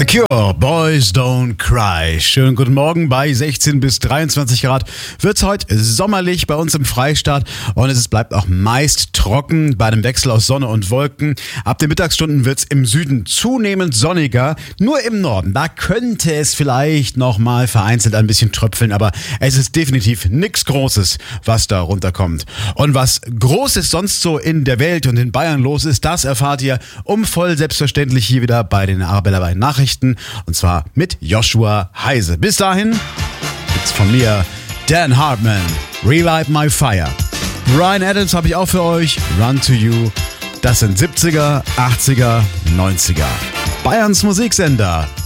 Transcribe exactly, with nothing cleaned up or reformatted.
The Cure, Boys Don't Cry. Schönen guten Morgen. Bei sechzehn bis dreiundzwanzig Grad wird's heute sommerlich bei uns im Freistaat und es bleibt auch meist trocken bei dem Wechsel aus Sonne und Wolken. Ab den Mittagsstunden wird's im Süden zunehmend sonniger. Nur im Norden, da könnte es vielleicht nochmal vereinzelt ein bisschen tröpfeln, aber es ist definitiv nichts Großes, was da runterkommt. Und was Großes sonst so in der Welt und in Bayern los ist, das erfahrt ihr um voll selbstverständlich hier wieder bei den Arabella bei Nachrichten. Und zwar mit Joshua Heise. Bis dahin gibt's von mir Dan Hartman, Relight My Fire. Bryan Adams habe ich auch für euch, Run to You. Das sind siebziger, achtziger, neunziger. Bayerns Musiksender.